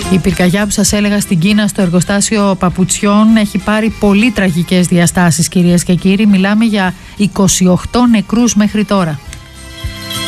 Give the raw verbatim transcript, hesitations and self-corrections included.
Η πυρκαγιά που σας έλεγα στην Κίνα στο εργοστάσιο παπουτσιών έχει πάρει πολύ τραγικές διαστάσεις, κυρίες και κύριοι. Μιλάμε για είκοσι οκτώ νεκρούς μέχρι τώρα.